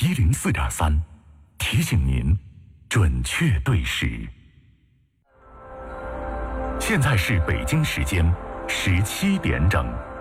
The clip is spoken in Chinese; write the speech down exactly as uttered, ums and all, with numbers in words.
一零四点三，提醒您准确对时。现在是北京时间十七点整。